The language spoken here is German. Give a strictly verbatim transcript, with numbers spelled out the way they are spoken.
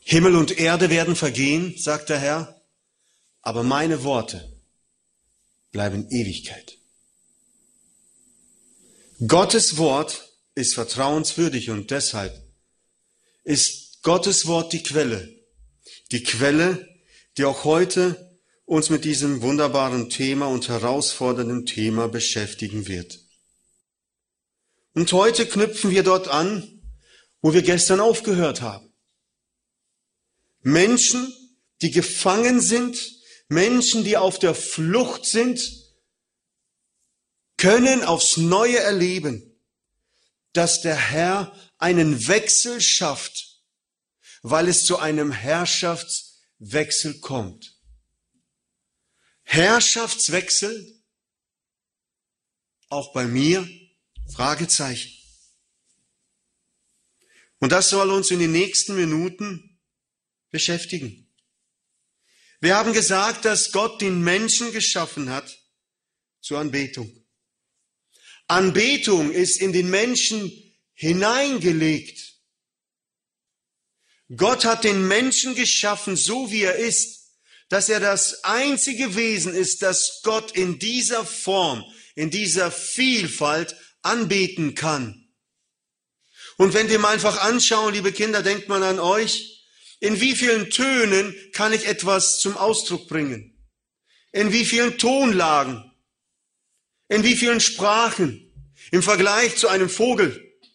Himmel und Erde werden vergehen, sagt der Herr, aber meine Worte bleiben in Ewigkeit. Gottes Wort ist vertrauenswürdig und deshalb ist Gottes Wort die Quelle. Die Quelle, die auch heute uns mit diesem wunderbaren Thema und herausfordernden Thema beschäftigen wird. Und heute knüpfen wir dort an, wo wir gestern aufgehört haben. Menschen, die gefangen sind, Menschen, die auf der Flucht sind, können aufs Neue erleben, dass der Herr einen Wechsel schafft, weil es zu einem Herrschaftswechsel kommt. Herrschaftswechsel, auch bei mir, Fragezeichen. Und das soll uns in den nächsten Minuten beschäftigen. Wir haben gesagt, dass Gott den Menschen geschaffen hat zur Anbetung. Anbetung ist in den Menschen hineingelegt. Gott hat den Menschen geschaffen, so wie er ist, dass er das einzige Wesen ist, das Gott in dieser Form, in dieser Vielfalt anbeten kann. Und wenn wir mal einfach anschauen, liebe Kinder, denkt man an euch, in wie vielen Tönen kann ich etwas zum Ausdruck bringen? In wie vielen Tonlagen? In wie vielen Sprachen? Im Vergleich zu einem Vogel.